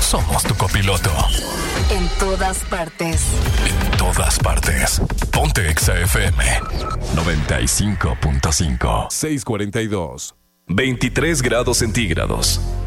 somos tu copiloto. En todas partes. En todas partes. Ponte Exa FM 95.5. 6:42. 23 grados centígrados.